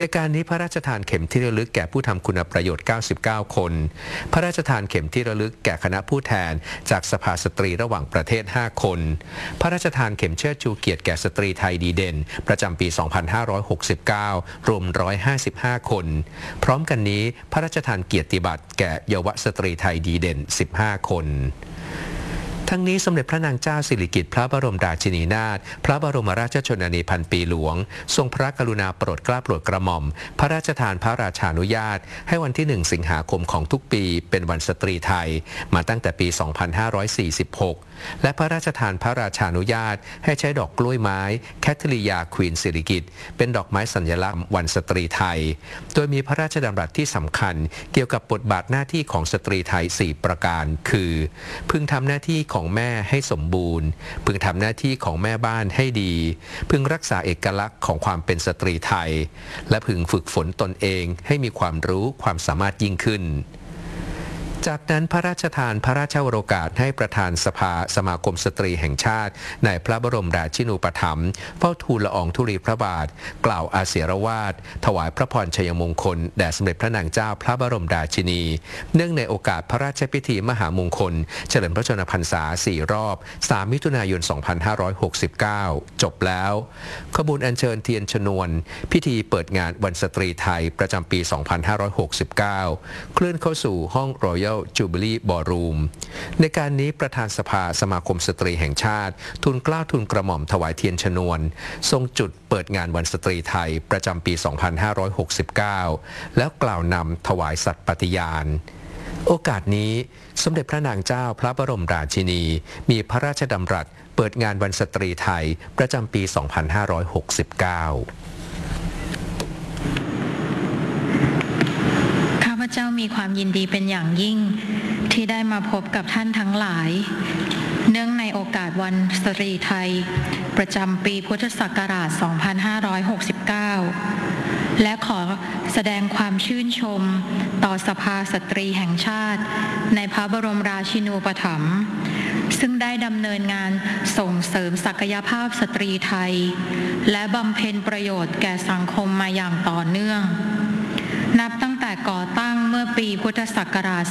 ในการนี้พระราชทานเข็มที่ระลึกแก่ผู้ทำคุณประโยชน์99คนพระราชทานเข็มที่ระลึกแก่คณะผู้แทนจากสภาสตรีระหว่างประเทศ5คนพระราชทานเข็มเชิดชูเกียรติแก่สตรีไทยดีเด่นประจำปี2569รวม155คนพร้อมกันนี้พระราชทานเกียรติบัตรแก่เยาวสตรีไทยดีเด่น15คนทั้งนี้สมเด็จพระนางเจ้าสิริกิติ์พระบรมราชินีนาถพระบรมราชชนนีพันปีหลวงทรงพระกรุณาโปรดเกล้าโปรดกระหม่อมพระราชทานพระราชานุญาตให้วันที่1สิงหาคมของทุกปีเป็นวันสตรีไทยมาตั้งแต่ปี2546และพระราชทานพระราชานุญาตให้ใช้ดอกกล้วยไม้แคทเธอรียาควีนสิริกิติ์เป็นดอกไม้สัญลักษณ์วันสตรีไทยโดยมีพระราชดำรัสที่สำคัญเกี่ยวกับบทบาทหน้าที่ของสตรีไทย4ประการคือพึงทำหน้าที่ของแม่ให้สมบูรณ์พึงทำหน้าที่ของแม่บ้านให้ดีพึงรักษาเอกลักษณ์ของความเป็นสตรีไทยและพึงฝึกฝนตนเองให้มีความรู้ความสามารถยิ่งขึ้นจากนั้นพระราชทานพระราชวโรกาสให้ประธานสภาสมาคมสตรีแห่งชาติในพระบรมราชินูปถัมภ์เฝ้าทูลละอองธุลีพระบาทกล่าวอาเสียรวาทถวายพระพรชัยมงคลแด่สมเด็จพระนางเจ้าพระบรมราชินีเนื่องในโอกาสพระราชพิธีมหามงคลเฉลิมพระชนมพรรษา4รอบ3มิถุนายน2569จบแล้วขบวนอัญเชิญเทียนชนวนพิธีเปิดงานวันสตรีไทยประจำปี2569เคลื่อนเข้าสู่ห้องรอยัลจูบิลีบอลรูมในการนี้ประธานสภาสมาคมสตรีแห่งชาติทูลเกล้าทูลกระหม่อมถวายเทียนชนวนทรงจุดเปิดงานวันสตรีไทยประจำปี2569แล้วกล่าวนำถวายสัตย์ปฏิญาณโอกาสนี้สมเด็จพระนางเจ้าพระบรมราชินีมีพระราชดำรัสเปิดงานวันสตรีไทยประจำปี2569 ข้าพเจ้ามีความยินดีเป็นอย่างยิ่งที่ได้มาพบกับท่านทั้งหลายเนื่องในโอกาสวันสตรีไทยประจำปีพุทธศักราช 2569 และขอแสดงความชื่นชมต่อสภาสตรีแห่งชาติในพระบรมราชินูปถัมภ์ซึ่งได้ดำเนินงานส่งเสริมศักยภาพสตรีไทยและบำเพ็ญประโยชน์แก่สังคมมาอย่างต่อเนื่องนับตั้งแต่ก่อตั้งเมื่อปีพุทธศักราช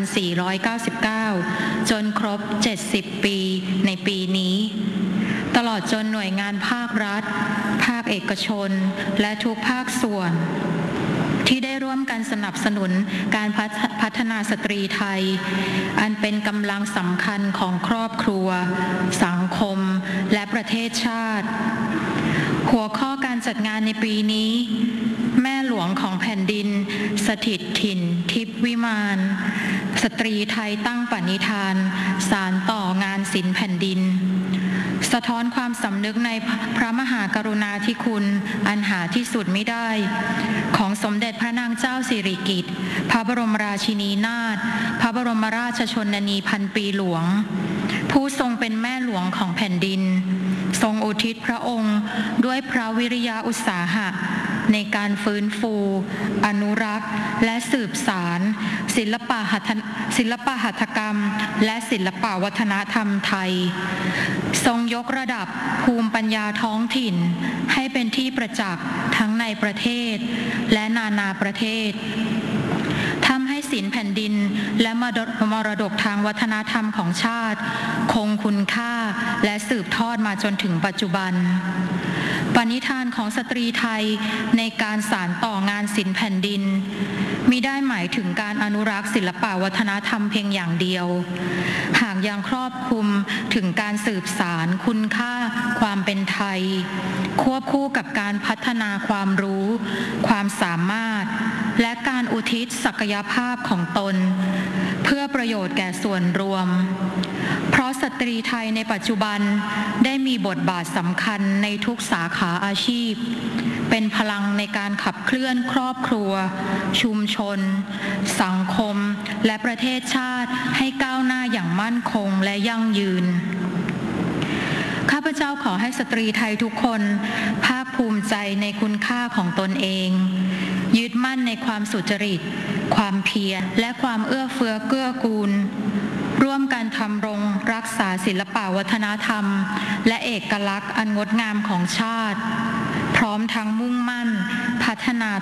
2499 จนครบ 70 ปีในปีนี้ตลอดจนหน่วยงานภาครัฐภาคเอกชนและทุกภาคส่วนที่ได้ร่วมกันสนับสนุนการพัฒนาสตรีไทยอันเป็นกำลังสำคัญของครอบครัวสังคมและประเทศชาติหัวข้อการจัดงานในปีนี้แม่หลวงของแผ่นดินสถิตถิ่นทิพย์วิมานสตรีไทยตั้งปณิธานสานต่องานศิลป์แผ่นดินสะท้อนความสำนึกในพระมหากรุณาธิคุณอันหาที่สุดไม่ได้ของสมเด็จพระนางเจ้าสิริกิติ์พระบรมราชินีนาถพระบรมราชชนนีพันปีหลวงผู้ทรงเป็นแม่หลวงของแผ่นดินทรงอุทิศพระองค์ด้วยพระวิริยะอุตสาหะในการฟื้นฟูอนุรักษ์และสืบสานศิลปหัตถกรรมและศิลปวัฒนธรรมไทยทรงยกระดับภูมิปัญญาท้องถิ่นให้เป็นที่ประจักษ์ทั้งในประเทศและนานาประเทศทำให้ศิลป์แผ่นดินและมรดกทางวัฒนธรรมของชาติคงคุณค่าและสืบทอดมาจนถึงปัจจุบันปณิธานของสตรีไทยในการสานต่องานศิลป์แผ่นดินมิได้หมายถึงการอนุรักษ์ศิลปวัฒนธรรมเพียงอย่างเดียวหากยังครอบคลุมถึงการสืบสานคุณค่าความเป็นไทยควบคู่กับการพัฒนาความรู้ความสามารถและการอุทิศศักยภาพของตนเพื่อประโยชน์แก่ส่วนรวมเพราะสตรีไทยในปัจจุบันได้มีบทบาทสำคัญในทุกสาขาอาชีพเป็นพลังในการขับเคลื่อนครอบครัวชุมชนสังคมและประเทศชาติให้ก้าวหน้าอย่างมั่นคงและยั่งยืนข้าพเจ้าขอให้สตรีไทยทุกคนภาคภูมิใจในคุณค่าของตนเองยึดมั่นในความสุจริตความเพียรและความเอื้อเฟื้อเกื้อกูลร่วมกันทำรงรักษาศิลปวัฒนธรรมและเอกลักษณ์อันงดงามของชาติพร้อมทั้งมุ่งมั่นพัฒนา